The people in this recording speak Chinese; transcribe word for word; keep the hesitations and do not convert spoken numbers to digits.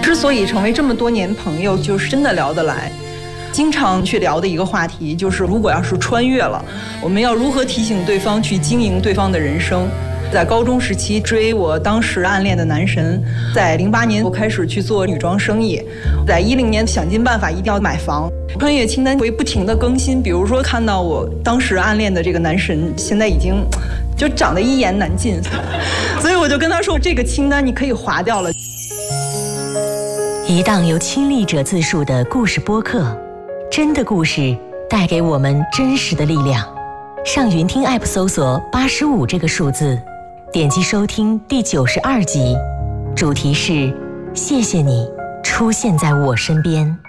之所以成为这么多年朋友，就是真的聊得来。经常去聊的一个话题就是，如果要是穿越了，我们要如何提醒对方去经营对方的人生。在高中时期追我当时暗恋的男神，在零八年我开始去做女装生意，在一零年想尽办法一定要买房。穿越清单会不停的更新，比如说看到我当时暗恋的这个男神现在已经就长得一言难尽，所以我就跟他说，这个清单你可以划掉了。 一档由亲历者自述的故事播客，真的故事带给我们真实的力量。上云听 App 搜索八十五这个数字，点击收听第九十二集，主题是谢谢你出现在我身边。